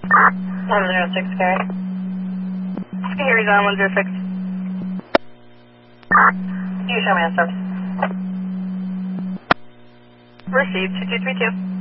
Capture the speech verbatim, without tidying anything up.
one zero six, carry. Gary's on one zero six. You show me a service. Received two two three two.